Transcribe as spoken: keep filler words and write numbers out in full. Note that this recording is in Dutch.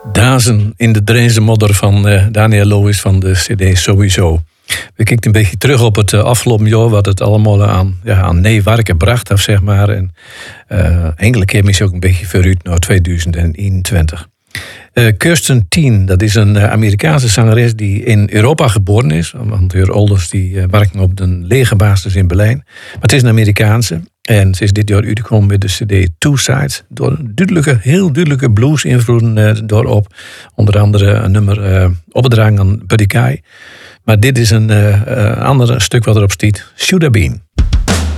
Dazen in de Deense modder van uh, Daniel Lewis van de cd Sowieso. We kijken een beetje terug op het uh, afgelopen jaar, wat het allemaal aan, ja, aan neewerken bracht af, zeg maar. En uh, enkele keer misschien ook een beetje vooruit naar tweeduizend eenentwintig. Uh, Kirsten Tien, dat is een uh, Amerikaanse zangeres die in Europa geboren is. Want haar ouders die uh, werken op de legerbasis in Berlijn. Maar het is een Amerikaanse. En ze is dit jaar uitgekomen met de cd Two Sides. Door duidelijke, heel duidelijke blues-invloeden uh, doorop. Onder andere een nummer uh, opgedragen aan Buddy Guy. Maar dit is een uh, uh, ander stuk wat erop staat. Should Have Been.